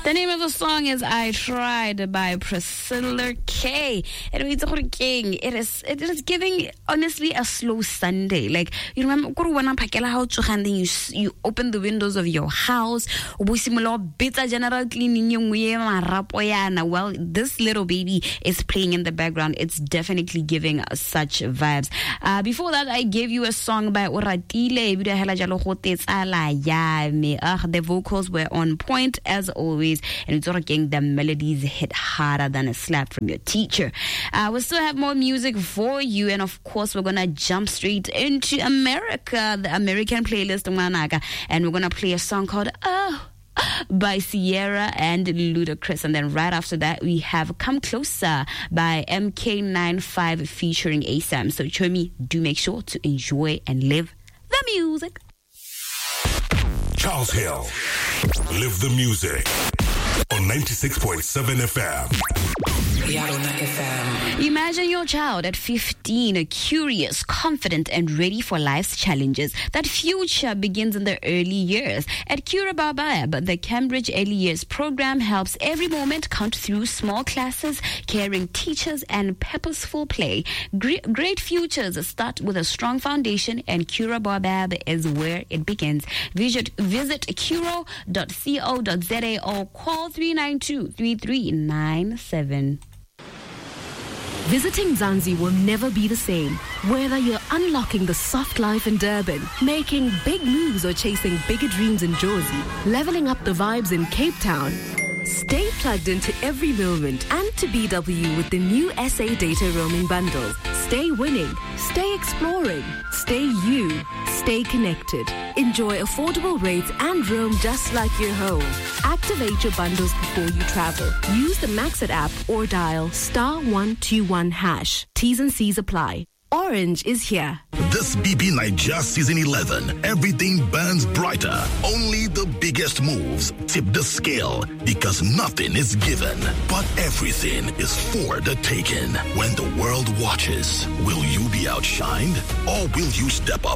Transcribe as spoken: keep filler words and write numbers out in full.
The name of the song is I Tried by Priscilla K. It means it is it is giving honestly a slow Sunday. Like you remember you you open the windows of your house, general cleaning. Well, this little baby is playing in the background. It's definitely giving us such vibes. Uh, before that, I gave you a song by Oratile. The vocals were on point as always, and it's getting the melodies hit harder than a slap from your teacher. Uh, we still have more music for you, and of course, we're gonna jump straight into America, the American playlist, and we're gonna play a song called Oh by Sierra and Ludacris, and then right after that we have Come Closer by M K ninety-five featuring ASAM. So Chomi, do make sure to enjoy and live the music. Charles Hill, live the music on ninety-six point seven F M. Imagine your child at fifteen, curious, confident, and ready for life's challenges. That future begins in the early years. At Cura Babab, the Cambridge Early Years program helps every moment count through small classes, caring teachers, and purposeful play. Great, great futures start with a strong foundation, and Cura Babab is where it begins. Visit, visit curo dot co dot za or call three nine two, three three nine seven. Visiting Zanzi will never be the same. Whether you're unlocking the soft life in Durban, making big moves, or chasing bigger dreams in Jersey, leveling up the vibes in Cape Town, stay plugged into every moment and to B W with the new S A data roaming bundles. Stay winning, stay exploring, stay you, stay connected. Enjoy affordable rates and roam just like you're home. Activate your bundles before you travel. Use the Maxit app or dial star one two one hash. T's and C's apply. Orange is here. This B B Nigeria Season eleven, everything burns brighter. Only the biggest moves tip the scale because nothing is given, but everything is for the taking. When the world watches, will you be outshined or will you step up